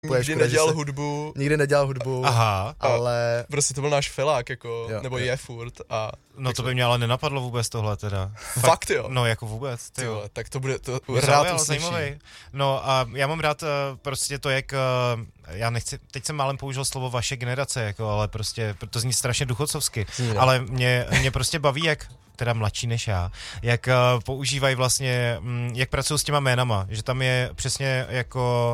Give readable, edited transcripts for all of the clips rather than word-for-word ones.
Nikdy nedělal hudbu. Nikdy nedělal hudbu, aha, ale... Prostě to byl náš felák, jako, jo, nebo je furt. A no to by mě ale nenapadlo vůbec tohle teda. Fakt jo? No jako vůbec, tyjo. Tak to bude, to rád zajímavý. No a já mám rád prostě to, jak, já nechci, teď jsem málem použil slovo vaše generace, jako, ale prostě, to zní strašně duchocovsky, ale mě prostě baví, jak teda mladší než já, jak používají vlastně, jak pracují s těma jménama, že tam je přesně jako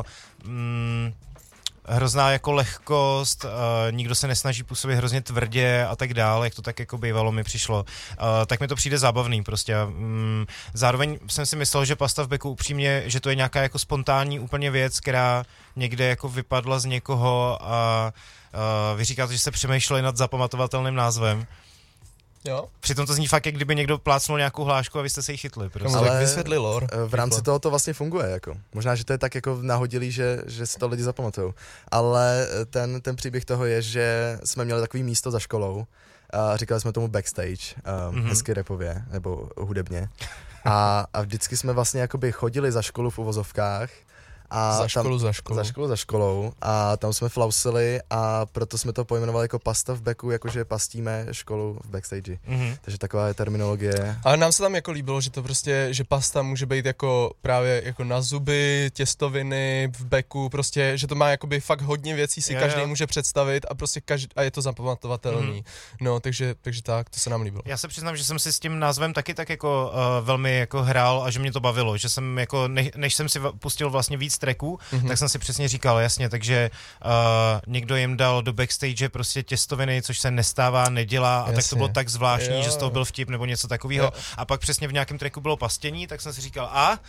hrozná jako lehkost, nikdo se nesnaží působit hrozně tvrdě a tak dále, jak to tak jako bývalo mi přišlo, tak mi to přijde zábavný prostě. Zároveň jsem si myslel, že Pasta v beku upřímně, že to je nějaká jako spontánní úplně věc, která někde jako vypadla z někoho a vy říkáte, že jste přemýšleli nad zapamatovatelným názvem. Jo. Přitom to zní fakt, jak kdyby někdo plácnul nějakou hlášku a vy jste se jí chytli. Prostě. Ale vysvětli lore. V rámci toho to vlastně funguje, jako. Možná, že to je tak jako nahodilý, že si to lidi zapamatujou. Ale ten příběh toho je, že jsme měli takový místo za školou, říkali jsme tomu backstage, hezky rapově, nebo hudebně. A vždycky jsme vlastně jakoby chodili za školu v uvozovkách, a za školou a tam jsme flausili a proto jsme to pojmenovali jako Pasta v beku, jakože pastíme školu v backstage. Takže taková je terminologie. Ale nám se tam jako líbilo, že to prostě, že pasta může být jako právě jako na zuby, těstoviny v beku, prostě, že to má jakoby fakt hodně věcí, si každý může představit a prostě a je to zapamatovatelný. No, takže tak, to se nám líbilo. Já se přiznám, že jsem si s tím názvem taky tak jako velmi jako hrál a že mě to bavilo, že jsem jako, než jsem si pustil vlastně víc tracků, tak jsem si přesně říkal, jasně, takže někdo jim dal do backstage prostě těstoviny, což se nestává, nedělá a tak to bylo tak zvláštní, že z toho byl vtip nebo něco takového. A pak přesně v nějakém tracku bylo pastění, tak jsem si říkal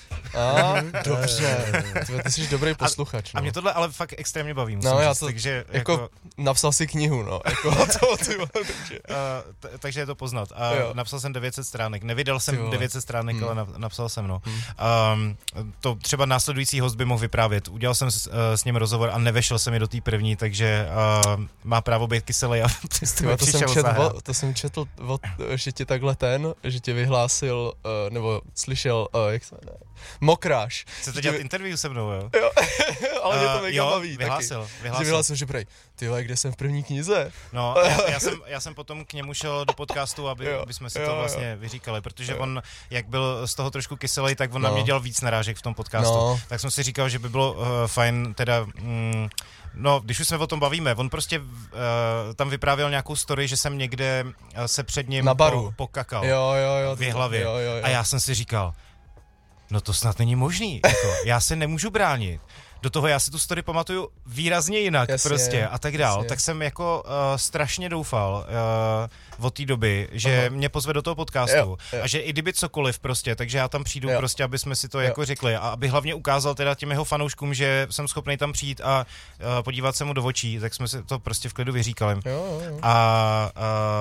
dobře, ty jsi dobrý posluchač. A mě tohle ale fakt extrémně baví, musím říct, takže jako napsal si knihu, no, jako takže je to poznat. A napsal jsem 900 stránek, nevydal jsem 900 stránek, ale napsal jsem, no. To třeba následující host by mohl vyprávět. Udělal jsem s ním rozhovor a nevešel jsem mi do té první, takže má právo být kyselý a to jsem četl, že tě takhle že tě vyhlásil, nebo slyšel, jak se jmenuje, Mokráš. Chcete dělat interview se mnou, jo? Jo, ale mě to mega baví. Vyhlásil, že prej, tyhle, kde jsem v první knize? No, já jsem potom k němu šel do podcastu, aby jsme si to vlastně vyříkali, protože on, jak byl z toho trošku kyselý, tak on na mě dělal víc narážek v tom podcastu. Tak jsem si říkal, že by bylo fajn teda... No, když už jsme o tom bavíme, on prostě tam vyprávěl nějakou story, že jsem někde se před ním na baru pokakal v hlavě. A já jsem si říkal, no to snad není možný, jako, já se nemůžu bránit. Do toho já si tu story pamatuju výrazně jinak prostě a tak dál. Tak jsem jako strašně doufal od té doby, že mě pozve do toho podcastu a že i kdyby cokoliv prostě, takže já tam přijdu prostě, aby jsme si to jako řekli a aby hlavně ukázal teda těm jeho fanouškům, že jsem schopný tam přijít a podívat se mu do očí, tak jsme si to prostě v klidu vyříkali. A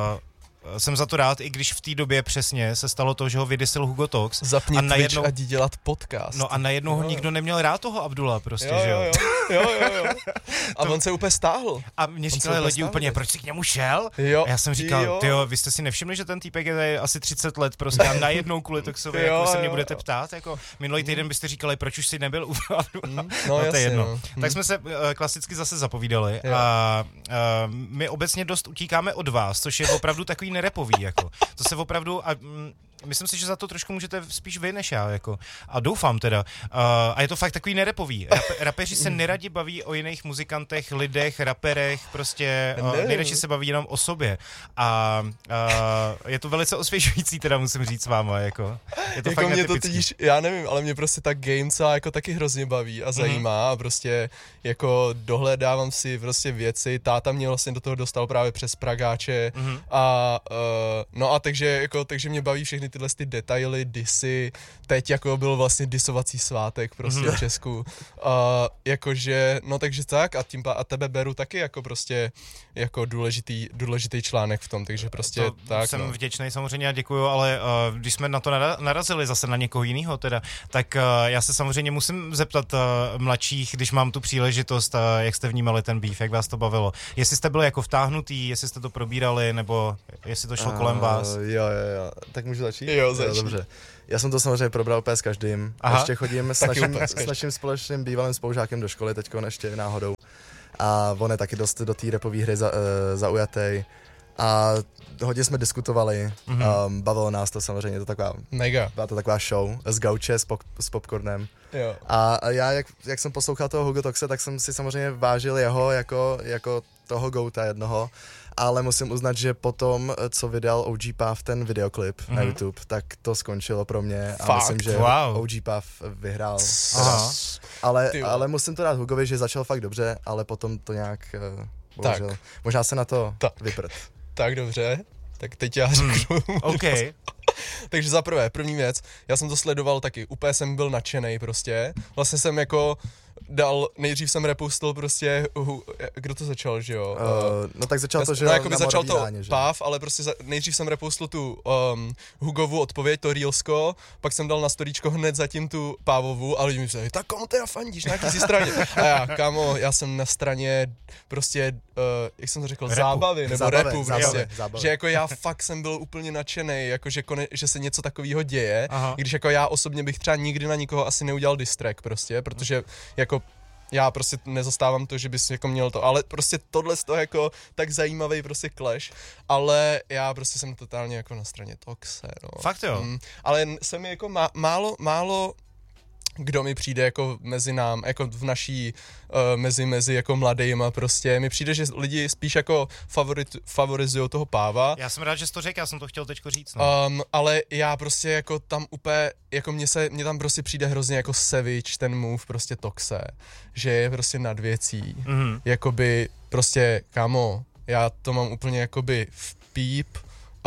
jsem za to rád, i když v té době přesně se stalo to, že ho vydysil Hugo Tox. Zapni Twitch a jdi dělat podcast. No a najednou ho nikdo neměl rád toho Abdula prostě, že jo? Jo. A on se úplně stáhl. A mě říkali lidi úplně, proč jsi k němu šel? A já jsem říkal, tyjo, vy jste si nevšimli, že ten týpek je asi 30 let prostě a najednou kvůli Toxovi, jako se mě budete ptát, jako minulý týden byste říkali, proč už si nebyl u Abdula. No to je jedno. Tak jsme se klasicky zase zapovídali a my obecně dost utíkáme od vás, což je opravdu takový nerepový, jako. To se opravdu, a myslím si, že za to trošku můžete spíš vy než já, jako. A doufám teda. A je to fakt takový nerepový. Rapeři se neradi baví o jiných muzikantech, lidech, raperech, prostě nejradši se baví jenom o sobě. A je to velice osvěžující, teda musím říct s váma, jako. Je to jako fakt mě netypický. to totiž, já nevím, ale mě prostě ta gamesa jako taky hrozně baví a zajímá a prostě jako dohledávám si prostě věci. Táta mě vlastně do toho dostal právě přes Pragáče a no a takže mě baví všechny tyhle ty detaily, disy, teď jako byl vlastně disovací svátek prostě v Česku, jakože, no takže tak a tebe beru taky jako prostě jako důležitý článek v tom, takže prostě to tak. Jsem vděčný samozřejmě a děkuju, ale když jsme na to narazili zase na někoho jiného teda, tak já se samozřejmě musím zeptat mladších, když mám tu příležitost, jak jste vnímali ten beef, jak vás to bavilo. Jestli jste byli jako vtáhnutý, jestli jste to probírali, nebo jestli to šlo kolem vás. Jo, tak můžu začít. začít? Jo, začít. Dobře. Já jsem to samozřejmě probral úplně s každým. Aha. Ještě chodím s naším společným bývalým spolužákem do školy teďko ještě náhodou. A on je taky dost do té rapové hry zaujatý. A hodně jsme diskutovali, bavilo nás to samozřejmě, byla to taková show z gauče s popcornem. Jo. A já, jak jsem poslouchal toho Hugo Toxe, tak jsem si samozřejmě vážil jeho jako toho gouta jednoho, ale musím uznat, že potom, co vydal OG Puff ten videoklip na YouTube, tak to skončilo pro mě a myslím, že OG Puff vyhrál. Ale musím to dát Hugovi, že začal fakt dobře, ale potom to nějak bohužel. Možná se na to vyprt. Tak dobře, tak teď já řeknu. Okay. Takže za prvé, první věc, já jsem to sledoval taky, úplně jsem byl nadšenej prostě, vlastně jsem jako nejdřív jsem repustil prostě, kdo to začal, že jo? No tak začal to, že no, jako by začal to Puff, ale prostě nejdřív jsem repustil tu Hugovu odpověď, to Reelsko, pak jsem dal na storíčko hned zatím tu Pávovu a lidi mi říkali, tak komu teda fandíš, na jaký jsi straně? A já, kámo, já jsem na straně prostě, jak jsem to řekl, zábavy, nebo rapu prostě, že jako já fakt jsem byl úplně nadšenej, jako že se něco takového děje, i když jako já osobně bych třeba nikdy na nikoho asi neudělal diss track prostě, protože jako já prostě nezastávám to, že bys jako měl to, ale prostě tohle z toho jako tak zajímavý prostě clash, ale já prostě jsem totálně jako na straně Toxe, no. Fakt jo? Ale se mi jako málo kdo mi přijde jako mezi nám, jako v naší, mezi jako mladejma prostě, mi přijde, že lidi spíš jako favorizují toho Páva. Já jsem rád, že jsi to řekl, já jsem to chtěl teďko říct. No. Ale já prostě jako tam úplně, jako mně tam prostě přijde hrozně jako savage ten move prostě Toxe, že je prostě nad věcí, jakoby prostě, kámo, já to mám úplně jakoby v píp,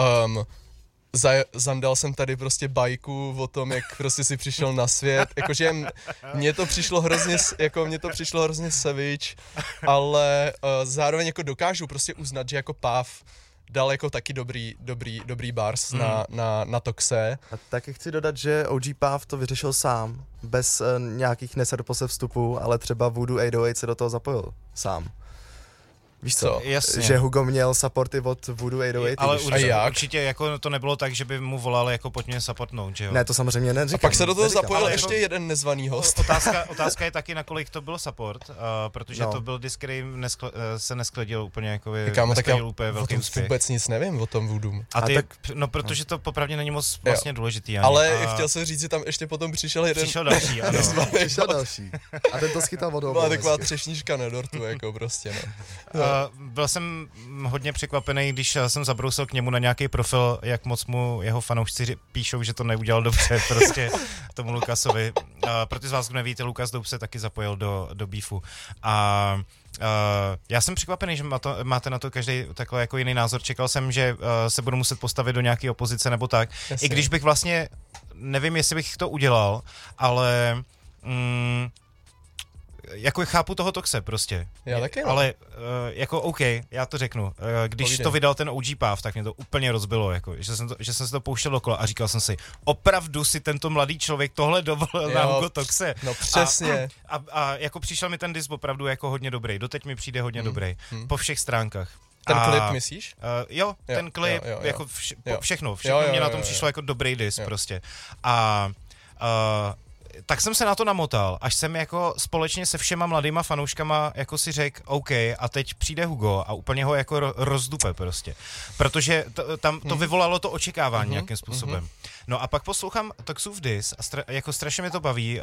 zandal jsem tady prostě bajku o tom, jak prostě si přišel na svět, jakože mně to přišlo hrozně savage, ale zároveň jako dokážu prostě uznat, že jako Puff dal jako taky dobrý bars na Toxe. A taky chci dodat, že OG Puff to vyřešil sám, bez nějakých neserpose vstupů, ale třeba Voodoo 808 se do toho zapojil sám. Víš co? Jasně. Že Hugo měl supporty od Voodoo 808. Ale určitě jako to nebylo tak, že by mu volali jako pojď mě supportnout, že jo? Ne, to samozřejmě neříkám. A pak se do toho zapojil ještě jeden nezvaný host. Otázka je taky, nakolik to byl support, protože to byl disk, který se neskladil úplně jako úplně velký úspěch. Vůbec nic nevím o tom Voodoo. No protože to popravdě není moc vlastně důležitý. Ale chtěl jsem říct, že tam ještě potom přišel další, ano. Přišel další. A ten to schytal vodou. Byla taková třešnička na dortu, jako prostě, no. Byl jsem hodně překvapený, když jsem zabrousil k němu na nějaký profil, jak moc mu jeho fanoušci píšou, že to neudělal dobře prostě tomu Lukasovi. Pro ty z vás, kdo nevíte, Lukas Doub se taky zapojil do beefu. A já jsem překvapený, že máte na to každý takový jako jiný názor. Čekal jsem, že se budu muset postavit do nějaké opozice nebo tak. Jasně. I když bych vlastně, nevím, jestli bych to udělal, ale jako chápu toho Toxe prostě. Já taky, no. Ale jako OK, já to řeknu. Když to vydal ten OG Puff, tak mě to úplně rozbilo, jako, že jsem se to pouštěl dokola a říkal jsem si, opravdu si tento mladý člověk tohle dovolil na Hugo Toxe. No přesně. A jako přišel mi ten disk opravdu jako hodně dobrý. Doteď mi přijde hodně dobrý. Po všech stránkách. Ten klip myslíš? Ten klip, jako všechno mě na tom přišlo jako dobrý disk prostě. Tak jsem se na to namotal, až jsem jako společně se všema mladýma fanouškama jako si řekl, OK, a teď přijde Hugo a úplně ho jako rozdupe prostě. Protože tam to vyvolalo to očekávání nějakým způsobem. No a pak poslouchám Toxův diss a jako strašně mě to baví.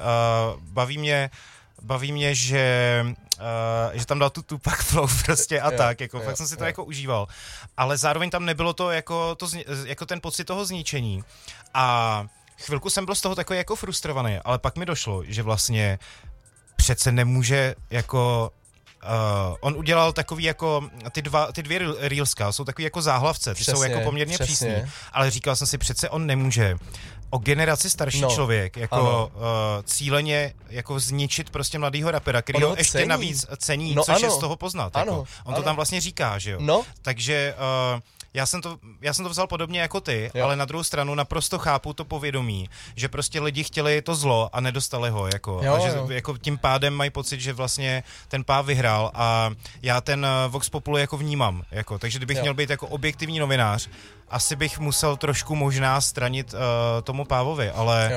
Baví mě, že tam dal tu Tupac flow prostě a tak, jako fakt jsem si to jako užíval. Ale zároveň tam nebylo to jako ten pocit toho zničení. A chvilku jsem byl z toho takový jako frustrovaný, ale pak mi došlo, že vlastně přece nemůže jako... on udělal takový jako, ty dvě reelska jsou takový jako záhlavce, ty jsou jako poměrně přísný, ale říkal jsem si, přece on nemůže o generaci starší člověk, jako cíleně jako zničit prostě mladýho rapera, který ho ještě navíc cení, což je z toho poznat. Jako. On to tam vlastně říká, že jo. No. Takže já jsem to vzal podobně jako ty, ale na druhou stranu naprosto chápu to povědomí, že prostě lidi chtěli to zlo a nedostali ho, jako. A že jako tím pádem mají pocit, že vlastně ten páv vyhrál a já ten Vox Populi jako vnímám, jako. Takže kdybych měl být jako objektivní novinář, asi bych musel trošku možná stranit tomu pávovi,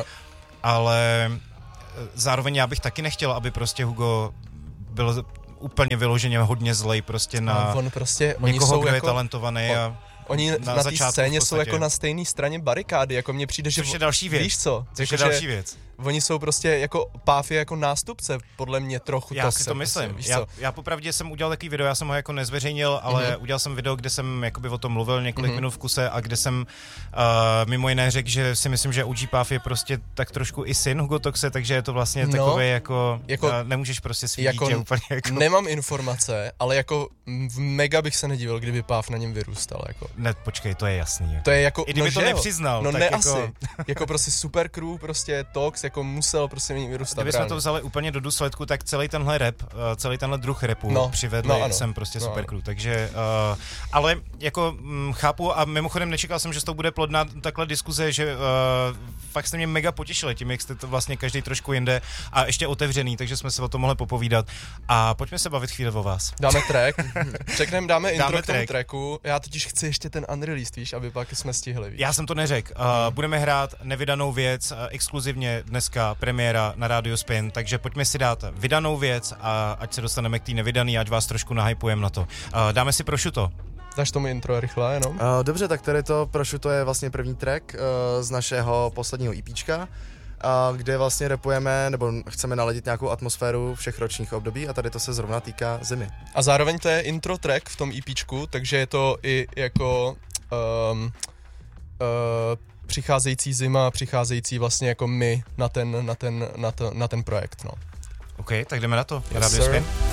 ale zároveň já bych taky nechtěl, aby prostě Hugo byl úplně vyloženě hodně zlej prostě na někoho, kdo je talentovaný. Oni na té scéně jsou jako na stejné straně barikády, jako mně přijde, že... Což je další věc. Víš co? Což je další věc. Oni jsou prostě jako Páv je jako nástupce, podle mě trochu. Já si to myslím. Já popravdě jsem udělal takový video, já jsem ho jako nezveřejnil, ale udělal jsem video, kde jsem jakoby o tom mluvil několik minut v kuse a kde jsem mimo jiné řekl, že si myslím, že OG Páv je prostě tak trošku i syn Hugo Toxe, takže je to vlastně takové jako nemůžeš prostě svý dítě úplně jako... Nemám informace, ale jako mega bych se nedivil, kdyby Páv na něm vyrůstal. Jako. Ne, počkej, to je jasný. Jako. To je jako, i kdyby to nepřiznal, tak ne jako... asi. Jako prostě super crew, prostě Tox, jako musel prostě mít vyrůstat. Kdyby jsme to vzali úplně do důsledku, tak celý tenhle rap, celý tenhle druh rapu přivedli jsem prostě super crew, takže ale jako chápu a mimochodem nečekal jsem, že z toho bude plodná takhle diskuze, že fakt jste mě mega potěšili tím, jak jste to vlastně každý trošku jinde a ještě otevřený, takže jsme se o tom mohli popovídat a pojďme se bavit chvíli o vás. Dáme track, dáme intro k tomu tracku, já totiž chci ještě ten unreleased, víš, aby pak jsme stihli, víš. Já jsem to neřekl, budeme hrát nevydanou věc, exkluzivně dneska premiéra na Radio Spin, takže pojďme si dát vydanou věc a ať se dostaneme k té nevydaný, ať vás trošku nahypujeme na to. Dáme si Prosciutto. Dáš tomu intro rychle jenom? Dobře, tak tady to Prosciutto je vlastně první track z našeho posledního EPčka, kde vlastně rapujeme, nebo chceme naladit nějakou atmosféru všech ročních období a tady to se zrovna týká zimy. A zároveň to je intro track v tom EPčku, takže je to i jako přicházející zima, přicházející vlastně jako my na ten projekt, no. OK, tak jdeme na to. Radio Spin.